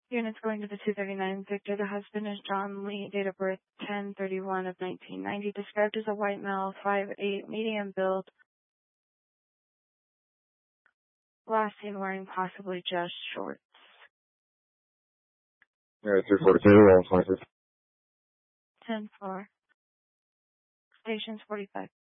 Units going to the 239 Victor. The husband is John Lee, date of birth 10/31 of 1990. Described as a white male, 5'8", medium build. Last seen wearing possibly just shorts. Yeah, 342, all 25. 10-4. Stations 45.